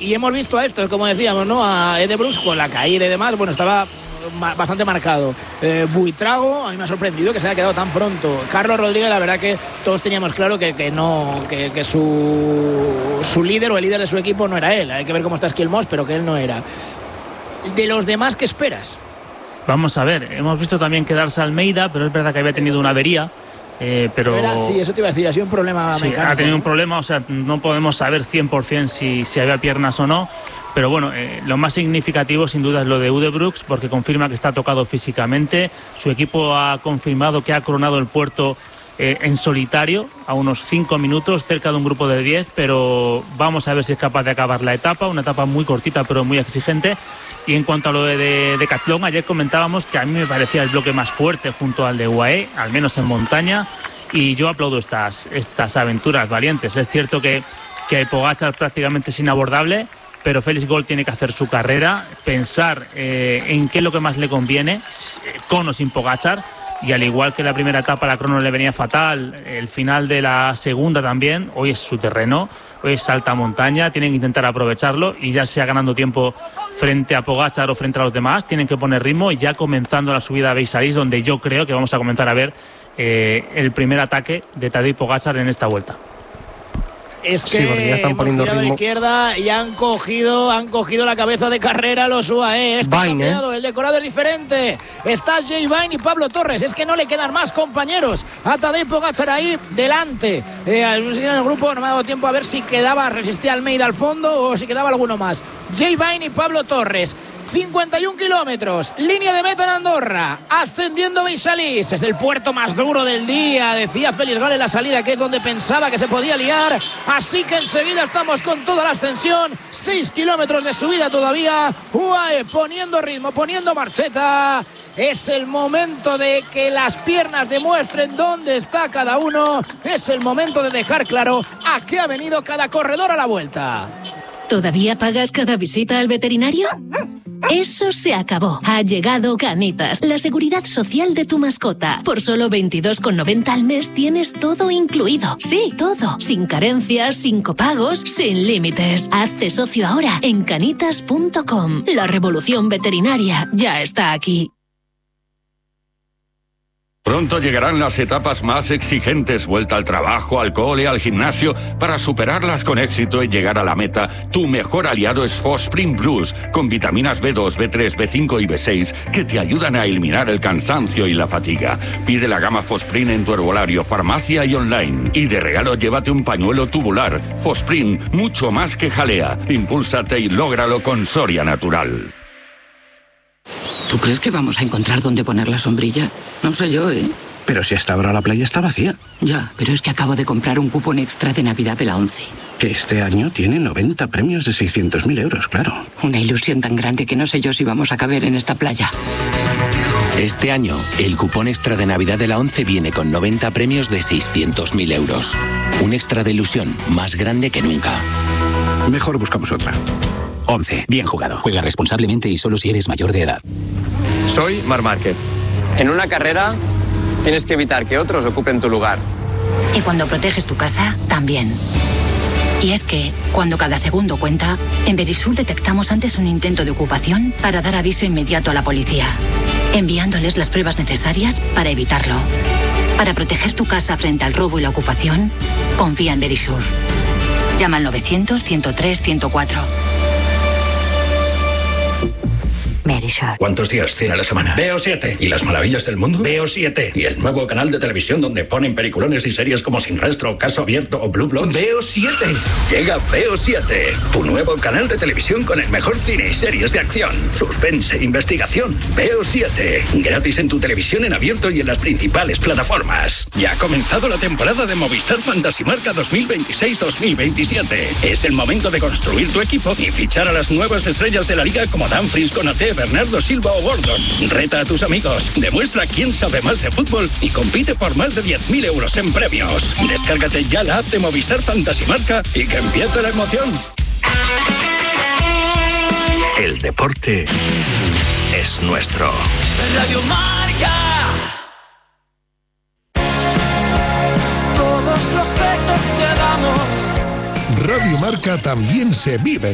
Y hemos visto a esto, como decíamos, ¿no? A Ede Brooks con la caída y demás. Bueno, estaba bastante marcado. Buitrago, a mí me ha sorprendido que se haya quedado tan pronto. Carlos Rodríguez, la verdad que todos teníamos claro que su líder o el líder de su equipo no era él. Hay que ver cómo está Skill Moss, pero que él no era. De los demás, ¿qué esperas? Vamos a ver, hemos visto también quedarse Almeida, pero es verdad que había tenido una avería. Pero sí, eso te iba a decir, ha sido un problema mecánico. Ha tenido un problema, o sea, no podemos saber 100% si había piernas o no. Pero bueno, lo más significativo sin duda es lo de Ede Brooks, porque confirma que está tocado físicamente. Su equipo ha confirmado que ha coronado el puerto en solitario, a unos 5 minutos, cerca de un grupo de 10, pero vamos a ver si es capaz de acabar la etapa, una etapa muy cortita pero muy exigente. Y en cuanto a lo de Decathlon, ayer comentábamos que a mí me parecía el bloque más fuerte junto al de UAE, al menos en montaña, y yo aplaudo estas aventuras valientes. Es cierto que Pogačar prácticamente es inabordable, pero Félix Gol tiene que hacer su carrera, pensar en qué es lo que más le conviene, con o sin Pogačar, y al igual que la primera etapa la crono le venía fatal, el final de la segunda también, hoy es su terreno, hoy es alta montaña, tienen que intentar aprovecharlo y ya sea ganando tiempo frente a Pogačar o frente a los demás, tienen que poner ritmo y ya comenzando la subida a Beisalis, donde yo creo que vamos a comenzar a ver el primer ataque de Tadej Pogačar en esta vuelta. Es que porque ya están poniendo ritmo. A la izquierda y han cogido la cabeza de carrera los UAE. El decorado es diferente. Está Jay Vine y Pablo Torres. Es que no le quedan más compañeros a Tadej Pogačar ahí delante. No sé si en el grupo no me ha dado tiempo a ver si resistía Almeida al fondo o si quedaba alguno más. Jay Vine y Pablo Torres. 51 kilómetros, línea de meta en Andorra, ascendiendo Beisalis, es el puerto más duro del día, decía Félix Gol en la salida, que es donde pensaba que se podía liar, así que enseguida estamos con toda la ascensión, 6 kilómetros de subida todavía, UAE poniendo ritmo, poniendo marcheta. Es el momento de que las piernas demuestren dónde está cada uno, es el momento de dejar claro a qué ha venido cada corredor a la vuelta. ¿Todavía pagas cada visita al veterinario? Eso se acabó. Ha llegado Canitas, la seguridad social de tu mascota. Por solo 22,90 al mes tienes todo incluido. Sí, todo. Sin carencias, sin copagos, sin límites. Hazte socio ahora en canitas.com. La revolución veterinaria ya está aquí. Pronto llegarán las etapas más exigentes, vuelta al trabajo, al cole, al gimnasio. Para superarlas con éxito y llegar a la meta, tu mejor aliado es Fosprin Plus, con vitaminas B2, B3, B5 y B6 que te ayudan a eliminar el cansancio y la fatiga. Pide la gama Fosprin en tu herbolario, farmacia y online. Y de regalo llévate un pañuelo tubular. Fosprin, mucho más que jalea. Impúlsate y lógralo con Soria Natural. ¿Tú crees que vamos a encontrar dónde poner la sombrilla? No sé yo, ¿eh? Pero si hasta ahora la playa está vacía. Ya, pero es que acabo de comprar un cupón extra de Navidad de la ONCE. Que este año tiene 90 premios de 600.000 euros, claro. Una ilusión tan grande que no sé yo si vamos a caber en esta playa. Este año, el cupón extra de Navidad de la ONCE viene con 90 premios de 600.000 euros. Un extra de ilusión más grande que nunca. Mejor buscamos otra. ONCE, bien jugado. Juega responsablemente y solo si eres mayor de edad. Soy Marc Márquez. En una carrera tienes que evitar que otros ocupen tu lugar. Y cuando proteges tu casa, también. Y es que, cuando cada segundo cuenta, en Verisur detectamos antes un intento de ocupación para dar aviso inmediato a la policía, enviándoles las pruebas necesarias para evitarlo. Para proteger tu casa frente al robo y la ocupación, confía en Verisur. Llama al 900-103-104. Verisur. ¿Cuántos días tiene la semana? Veo 7. ¿Y las maravillas del mundo? Veo 7. ¿Y el nuevo canal de televisión donde ponen peliculones y series como Sin Rastro, Caso Abierto o Blue Bloods? Veo 7. Llega Veo 7, tu nuevo canal de televisión con el mejor cine y series de acción, suspense, investigación. Veo 7. Gratis en tu televisión en abierto y en las principales plataformas. Ya ha comenzado la temporada de Movistar Fantasy Marca 2026-2027. Es el momento de construir tu equipo y fichar a las nuevas estrellas de la liga como Dumfries, Konaté, Bernardo Silva o Gordon. Reta a tus amigos, demuestra quién sabe más de fútbol y compite por más de 10.000 euros en premios. Descárgate ya la app de Movistar Fantasy Marca y que empiece la emoción. El deporte es nuestro. Radio Marca. Todos los besos que damos. Radio Marca también se vive